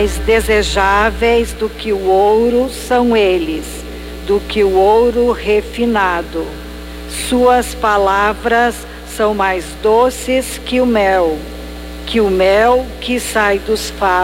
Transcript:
Mais desejáveis do que o ouro são eles, do que o ouro refinado. Suas palavras são mais doces que o mel que sai dos favos.